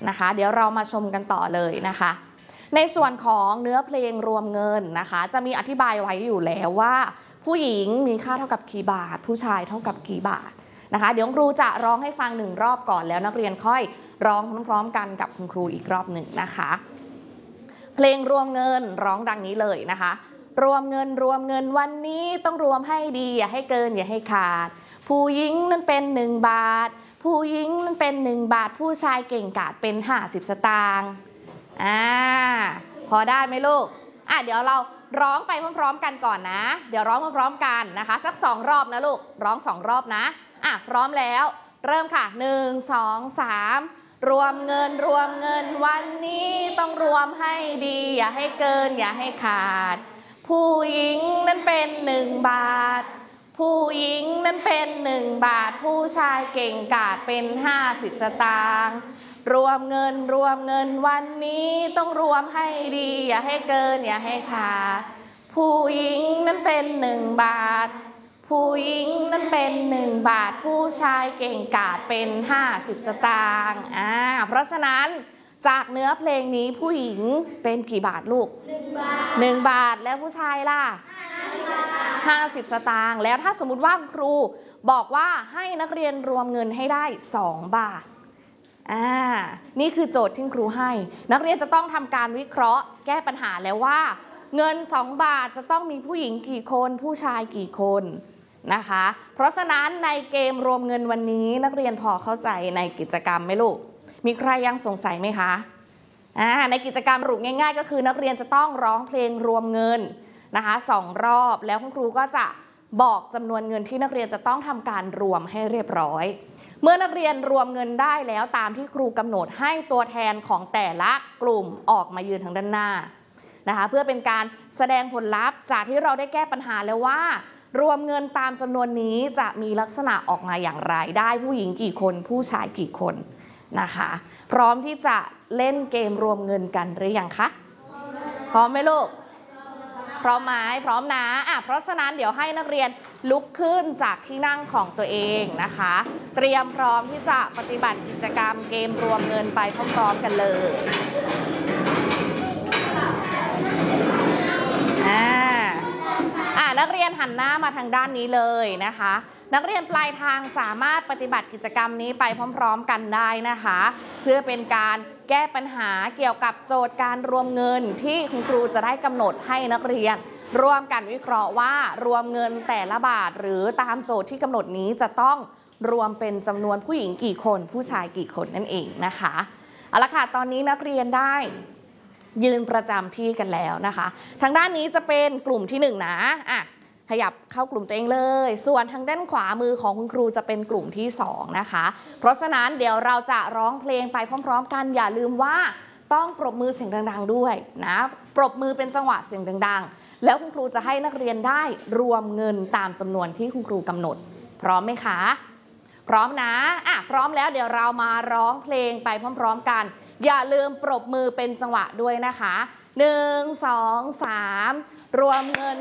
นะคะเดี๋ยวเรามาชมกันต่อเลยนะคะในส่วนของเนื้อเพลงรวมเงินนะคะจะมีอธิบายไว้อยู่แล้วว่าผู้หญิงมีค่าเท่ากับกี่บาทผู้ชายเท่ากับกี่บาทนะคะเดี๋ยวครูจะร้องให้ฟัง1 รอบก่อนแล้วนักเรียนค่อยร้องพร้อมๆกันกับคุณครูอีกรอบหนึ่งนะคะเพลงรวมเงินร้องดังนี้เลยนะคะรวมเงินวันนี้ต้องรวมให้ดีอย่าให้เกินอย่าให้ขาดผู้หญิงนั้นเป็น1 บาทผู้หญิงนั้นเป็น1 บาทผู้ชายเก่งกาจเป็น50 สตางค์พอได้ไหมลูกเดี๋ยวเราร้องไปพร้อมๆกันก่อนนะเดี๋ยวร้องพร้อมๆกันนะคะสัก2 รอบนะลูกร้อง2 รอบนะพร้อมแล้วเริ่มค่ะ1 2 3รวมเงินวันนี้ต้องรวมให้ดีอย่าให้เกินอย่าให้ขาดผู้หญิงนั้นเป็น1 บาทผู้หญิงนั้นเป็น1 บาทผู้ชายเก่งกาจเป็น50 สตางค์รวมเงินวันนี้ต้องรวมให้ดีอย่าให้เกินอย่าให้ขาดผู้หญิงนั้นเป็น1 บาทผู้หญิงนั้นเป็น1 บาทผู้ชายเก่งกาจเป็น50 สตางค์เพราะฉะนั้นจากเนื้อเพลงนี้ผู้หญิงเป็นกี่บาทลูก1 บาทแล้วผู้ชายล่ะ50 สตางค์แล้วถ้าสมมุติว่าครูบอกว่าให้นักเรียนรวมเงินให้ได้2 บาทนี่คือโจทย์ที่ครูให้นักเรียนจะต้องทำการวิเคราะห์แก้ปัญหาแล้วว่าเงิน2 บาทจะต้องมีผู้หญิงกี่คนผู้ชายกี่คนนะคะเพราะฉะนั้นในเกมรวมเงินวันนี้นักเรียนพอเข้าใจในกิจกรรมไหมลูกมีใครยังสงสัยไหมคะในกิจกรรมสรุปง่ายๆก็คือนักเรียนจะต้องร้องเพลงรวมเงินนะคะ2 รอบแล้วคุณครูก็จะบอกจำนวนเงินที่นักเรียนจะต้องทำการรวมให้เรียบร้อยเมื่อนักเรียนรวมเงินได้แล้วตามที่ครูกำหนดให้ตัวแทนของแต่ละกลุ่มออกมายืนทางด้านหน้านะคะเพื่อเป็นการแสดงผลลัพธ์จากที่เราได้แก้ปัญหาแล้วว่ารวมเงินตามจำนวนนี้จะมีลักษณะออกมาอย่างไรได้ผู้หญิงกี่คนผู้ชายกี่คนนะคะพร้อมที่จะเล่นเกมรวมเงินกันหรือยังคะพร้อมไหมลูกพร้อมไหมพร้อมนะเพราะฉะนั้นเดี๋ยวให้นักเรียนลุกขึ้นจากที่นั่งของตัวเองนะคะเตรียมพร้อมที่จะปฏิบัติกิจกรรมเกมรวมเงินไปพร้อมๆกันเลยนักเรียนหันหน้ามาทางด้านนี้เลยนะคะนักเรียนปลายทางสามารถปฏิบัติกิจกรรมนี้ไปพร้อมๆกันได้นะคะเพื่อเป็นการแก้ปัญหาเกี่ยวกับโจทย์การรวมเงินที่คุณครูจะได้กำหนดให้นักเรียนร่วมกันวิเคราะห์ว่ารวมเงินแต่ละบาทหรือตามโจทย์ที่กำหนดนี้จะต้องรวมเป็นจำนวนผู้หญิงกี่คนผู้ชายกี่คนนั่นเองนะคะเอาละค่ะตอนนี้นักเรียนได้ยืนประจำที่กันแล้วนะคะทางด้านนี้จะเป็นกลุ่มที่1นะขยับเข้ากลุ่มตัวเองเลยส่วนทางด้านขวามือของคุณครูจะเป็นกลุ่มที่2นะคะเพราะฉะนั้นเดี๋ยวเราจะร้องเพลงไปพร้อมๆกันอย่าลืมว่าต้องปรบมือเสียงดังๆด้วยนะปรบมือเป็นจังหวะเสียงดังๆแล้วคุณครูจะให้นักเรียนได้รวมเงินตามจำนวนที่คุณครูกำหนดพร้อมไหมคะพร้อมนะพร้อมแล้วเดี๋ยวเรามาร้องเพลงไปพร้อมๆกันอย่าลืมปรบมือเป็นจังหวะด้วยนะคะ1 2 3รวมเงิน